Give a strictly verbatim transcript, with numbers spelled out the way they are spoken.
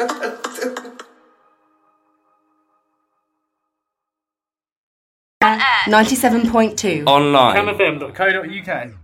ninety-seven point two. Online. cam f m dot co dot u k